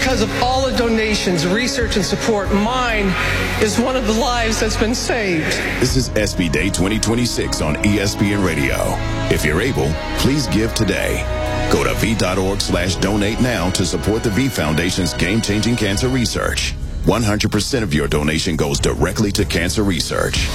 because of all the donations, research, and support, mine is one of the lives that's been saved. This is SB Day 2026 on ESPN Radio. If you're able, please give today. Go to v.org/donate now to support the V Foundation's game-changing cancer research. 100% of your donation goes directly to cancer research.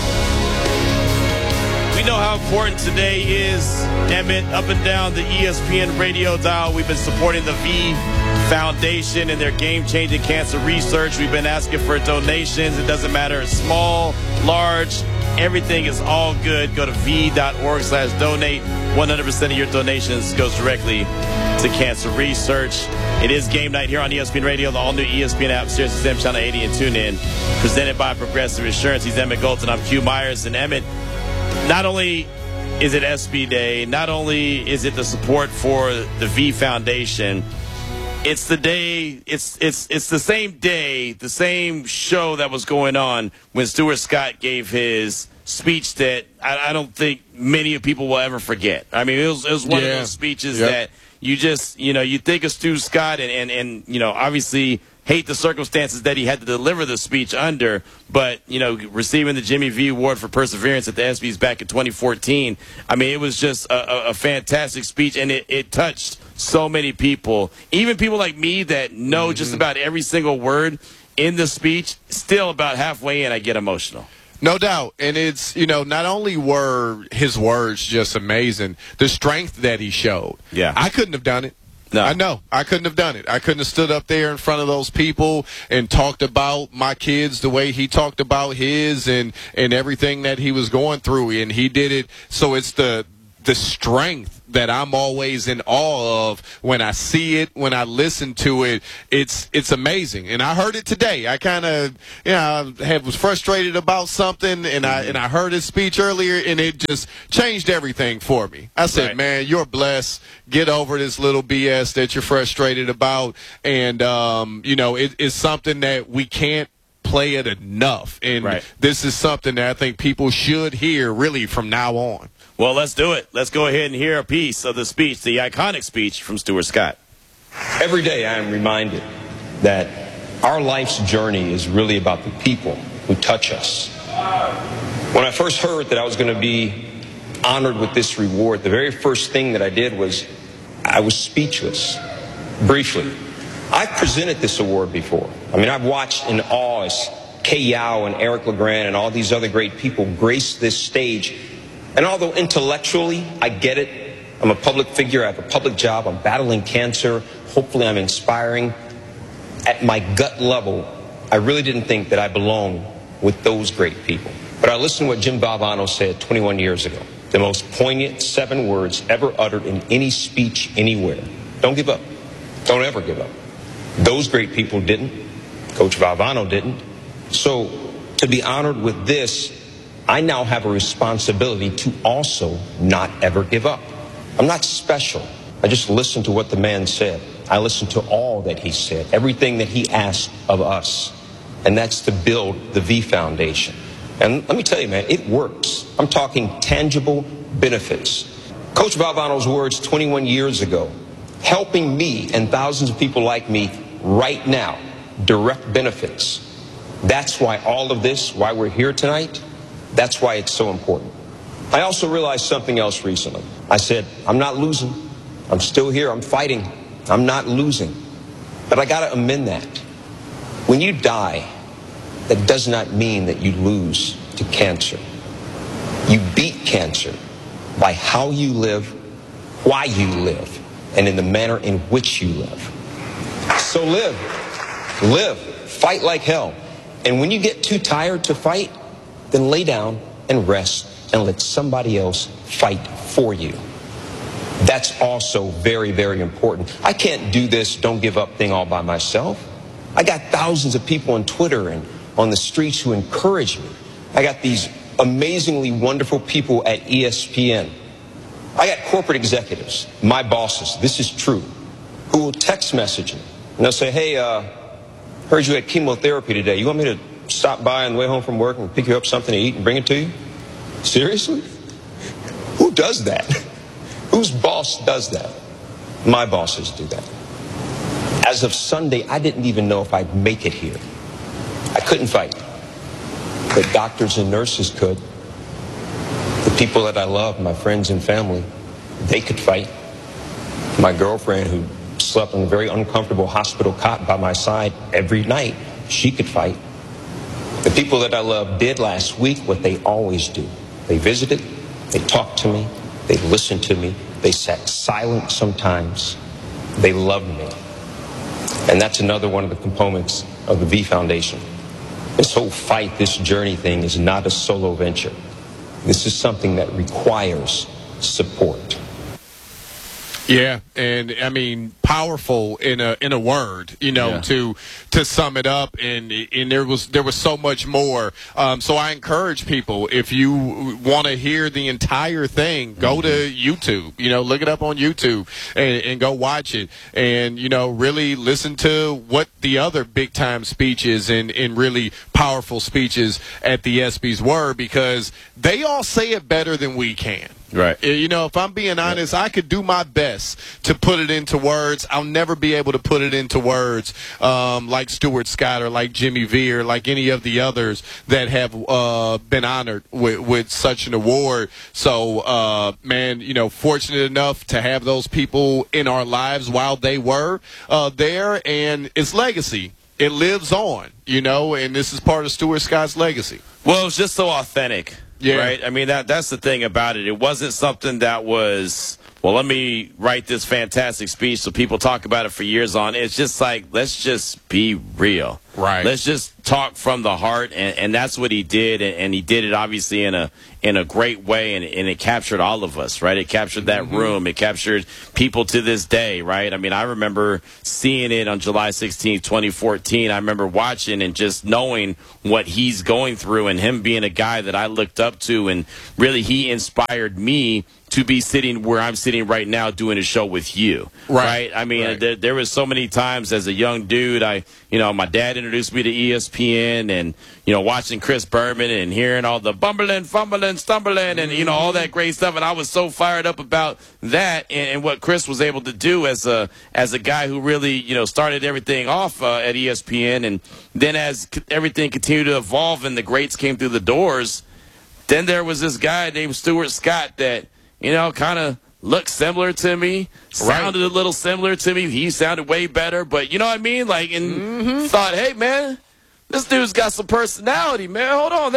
We know how important today is, Emmett. Up and down the ESPN radio dial, we've been supporting the V Foundation and their game-changing cancer research. We've been asking for donations. It doesn't matter, small, large, everything is all good. Go to v.org/donate. 100% of your donations goes directly to cancer research. It is game night here on ESPN Radio, the all-new ESPN app, SiriusXM Channel 80, and TuneIn. Presented by Progressive Insurance. He's Emmett Golden. I'm Q Myers. And Emmett, not only is it SB Day, not only is it the support for the V Foundation, it's the day, it's the same day, the same show that was going on when Stuart Scott gave his speech that I don't think many people will ever forget. I mean, it was one of those speeches that you just, you think of Stu Scott and obviously hate the circumstances that he had to deliver the speech under, but, receiving the Jimmy V Award for Perseverance at the ESPYs back in 2014, I mean, it was just a fantastic speech, and it touched so many people, even people like me that know just about every single word in the speech. Still about halfway in, I get emotional. No doubt. And it's, not only were his words just amazing, the strength that he showed. Yeah. I couldn't have done it. No. I know. I couldn't have done it. I couldn't have stood up there in front of those people and talked about my kids the way he talked about his and everything that he was going through. And he did it. So it's the strength that I'm always in awe of when I see it, when I listen to it. It's amazing. And I heard it today. I kind of, was frustrated about something, and I heard his speech earlier, and it just changed everything for me. I said, man, you're blessed. Get over this little BS that you're frustrated about. And, it's something that we can't play it enough. And this is something that I think people should hear really from now on. Well, let's do it. Let's go ahead and hear a piece of the speech, the iconic speech from Stuart Scott. Every day I am reminded that our life's journey is really about the people who touch us. When I first heard that I was going to be honored with this reward, the very first thing that I did was I was speechless, briefly. I've presented this award before. I mean, I've watched in awe as Kay Yow and Eric LeGrand and all these other great people grace this stage. And although intellectually I get it, I'm a public figure, I have a public job, I'm battling cancer, hopefully I'm inspiring, at my gut level, I really didn't think that I belonged with those great people. But I listened to what Jim Valvano said 21 years ago, the most poignant 7 words ever uttered in any speech anywhere. Don't give up. Don't ever give up. Those great people didn't. Coach Valvano didn't. So to be honored with this, I now have a responsibility to also not ever give up. I'm not special. I just listened to what the man said. I listened to all that he said, everything that he asked of us. And that's to build the V Foundation. And let me tell you, man, it works. I'm talking tangible benefits. Coach Valvano's words 21 years ago, helping me and thousands of people like me right now, direct benefits. That's why all of this, why we're here tonight, that's why it's so important. I also realized something else recently. I said, I'm not losing. I'm still here. I'm fighting. I'm not losing. But I got to amend that. When you die, that does not mean that you lose to cancer. You beat cancer by how you live, why you live, and in the manner in which you live. So live. Live. Fight like hell. And when you get too tired to fight, then lay down and rest and let somebody else fight for you. That's also very, very important. I can't do this don't give up thing all by myself. I got thousands of people on Twitter and on the streets who encourage me. I got these amazingly wonderful people at ESPN. I got corporate executives, my bosses, this is true, who will text message me. And they'll say, hey, heard you had chemotherapy today. You want me to stop by on the way home from work and pick you up something to eat and bring it to you? Seriously? Who does that? Whose boss does that? My bosses do that. As of Sunday, I didn't even know if I'd make it here. I couldn't fight, but doctors and nurses could. The people that I love, my friends and family, they could fight. My girlfriend, who slept on a very uncomfortable hospital cot by my side every night, she could fight. The people that I love did last week what they always do. They visited, they talked to me, they listened to me, they sat silent sometimes. They loved me. And that's another one of the components of the V Foundation. This whole fight, this journey thing is not a solo venture. This is something that requires support. Yeah, and I mean, powerful in a word, you know, to sum it up, and there was so much more. So I encourage people, if you want to hear the entire thing, go to YouTube, you know, look it up on YouTube and go watch it, and you know, really listen to what the other big time speeches and really powerful speeches at the ESPYs were, because they all say it better than we can. Right. You know, if I'm being honest, I could do my best to put it into words. I'll never be able to put it into words like Stuart Scott or like Jimmy V or like any of the others that have been honored with such an award. So, man, you know, fortunate enough to have those people in our lives while they were there, and its legacy. It lives on, you know, and this is part of Stuart Scott's legacy. Well, it's just so authentic. Yeah. Right? I mean, that's the thing about it. It wasn't something that was, well, let me write this fantastic speech so people talk about it for years on. It's just like, let's just be real. Right. Let's just talk from the heart, and that's what he did, and he did it obviously in a great way, and it captured all of us, right? It captured that room. It captured people to this day, right? I mean, I remember seeing it on July 16th, 2014. I remember watching and just knowing what he's going through, and him being a guy that I looked up to, and really he inspired me to be sitting where I'm sitting right now doing a show with you, right? I mean, there was so many times as a young dude, my dad introduced me to ESPN, and, you know, watching Chris Berman and hearing all the bumbling, fumbling, stumbling, and, you know, all that great stuff. And I was so fired up about that and what Chris was able to do as a guy who really, you know, started everything off at ESPN. And then as everything continued to evolve and the greats came through the doors, then there was this guy named Stuart Scott that, you know, kind of looked similar to me, sounded a little similar to me. He sounded way better, but you know what I mean? Like, and thought, hey, man, this dude's got some personality, man. Hold on,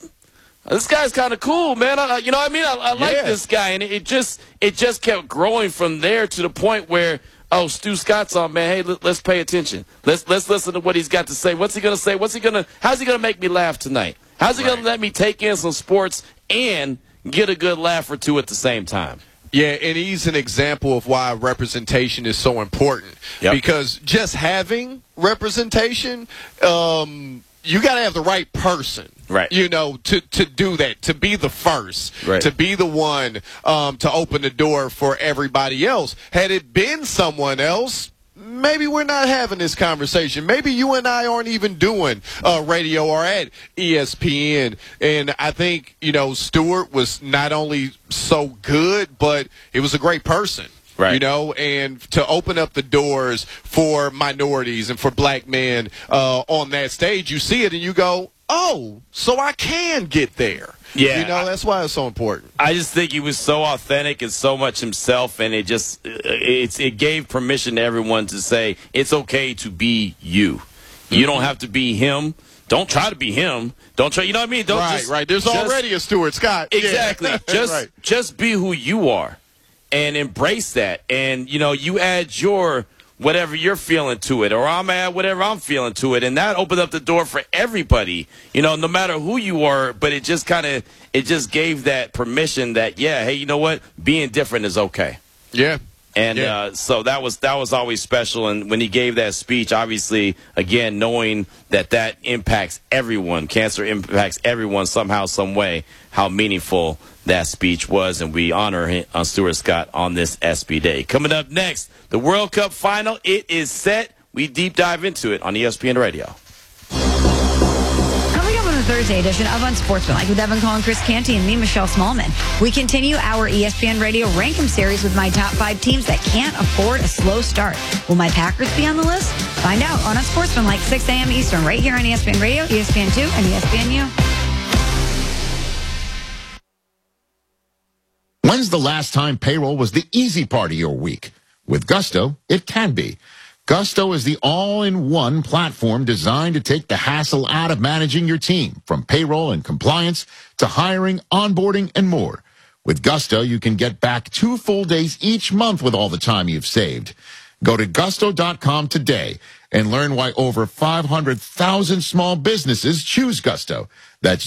this guy's kind of cool, man. You know what I mean? I like this guy, and it just kept growing from there to the point where, oh, Stu Scott's on, man. Hey, let's pay attention. Let's listen to what he's got to say. What's he gonna say? How's he gonna make me laugh tonight? How's he gonna let me take in some sports and get a good laugh or two at the same time? Yeah, and he's an example of why representation is so important. Yep. Because just having representation, you got to have the right person. Right. You know, to do that, to be the first, to be the one to open the door for everybody else. Had it been someone else, maybe we're not having this conversation. Maybe you and I aren't even doing radio or at ESPN. And I think, you know, Stuart was not only so good, but he was a great person. Right. You know, and to open up the doors for minorities and for black men on that stage, you see it and you go, oh, so I can get there. Yeah. You know, that's why it's so important. I just think he was so authentic and so much himself, and it gave permission to everyone to say it's okay to be you. You don't have to be him. Don't try to be him. Don't try, you know what I mean? Don't There's already a Stuart Scott. Exactly. Yeah. Just be who you are and embrace that. And, you know, you add your whatever you're feeling to it, or I'm at whatever I'm feeling to it, and that opened up the door for everybody, you know, no matter who you are. But it just gave that permission that, yeah, hey, you know what, being different is okay. Yeah. And so that was always special. And when he gave that speech, obviously, again, knowing that impacts everyone, cancer impacts everyone somehow, some way, how meaningful that speech was. And we honor Stuart Scott on this ESPY Day. Coming up next, the World Cup final. It is set. We deep dive into it on ESPN Radio. Coming up on the the Thursday edition of Unsportsmanlike with Evan Collin, Chris Canty, and me, Michelle Smallman. We continue our ESPN Radio Rank 'em series with my top 5 teams that can't afford a slow start. Will my Packers be on the list? Find out on Unsportsmanlike, 6 a.m. Eastern, right here on ESPN Radio, ESPN2, and ESPNU. When's the last time payroll was the easy part of your week? With Gusto, it can be. Gusto is the all-in-one platform designed to take the hassle out of managing your team, from payroll and compliance to hiring, onboarding, and more. With Gusto, you can get back 2 full days each month with all the time you've saved. Go to gusto.com today and learn why over 500,000 small businesses choose Gusto. That's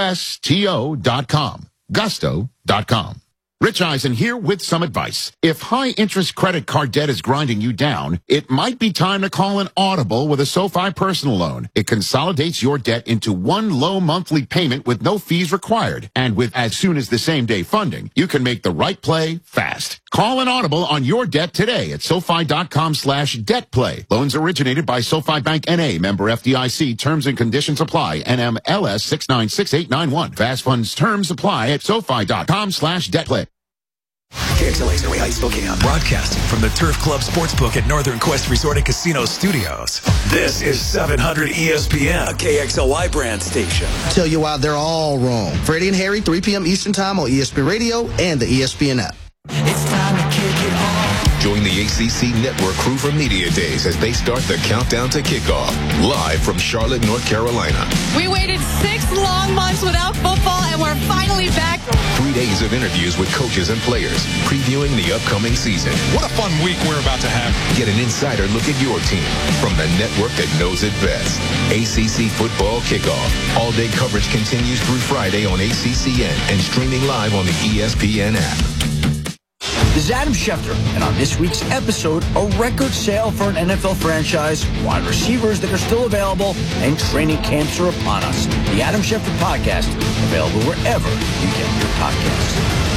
GUSTO.com. Gusto.com. Rich Eisen here with some advice. If high-interest credit card debt is grinding you down, it might be time to call an audible with a SoFi personal loan. It consolidates your debt into one low monthly payment with no fees required. And with as soon as the same-day funding, you can make the right play fast. Call an audible on your debt today at SoFi.com/debtplay. Loans originated by SoFi Bank N.A., member FDIC. Terms and conditions apply. NMLS 696891. Fast funds terms apply at SoFi.com/debtplay. KXLA's Norway Heights, Spokane. Broadcasting from the Turf Club Sportsbook at Northern Quest Resort and Casino Studios. This is 700 ESPN, a KXLY brand station. Tell you why they're all wrong. Freddie and Harry, 3 p.m. Eastern Time on ESPN Radio and the ESPN app. It's time to kick it off. Join the ACC Network crew for Media Days as they start the countdown to kickoff. Live from Charlotte, North Carolina. We waited 6 long months without football, and we're finally back. 3 days of interviews with coaches and players, previewing the upcoming season. What a fun week we're about to have. Get an insider look at your team from the network that knows it best. ACC Football Kickoff. All-day coverage continues through Friday on ACCN and streaming live on the ESPN app. This is Adam Schefter, and on this week's episode, a record sale for an NFL franchise, wide receivers that are still available, and training camps are upon us. The Adam Schefter Podcast, available wherever you get your podcasts.